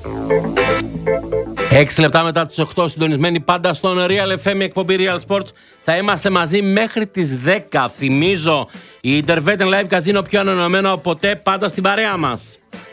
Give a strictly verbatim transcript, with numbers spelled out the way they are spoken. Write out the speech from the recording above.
Έξι λεπτά μετά τις οκτώ, συντονισμένοι πάντα στον Real εφ εμ, εκπομπή Real Sports. Θα είμαστε μαζί μέχρι τις δέκα. Θυμίζω, η Intervetin Live Casino πιο ανανεωμένο από ποτέ, πάντα στην παρέα μας.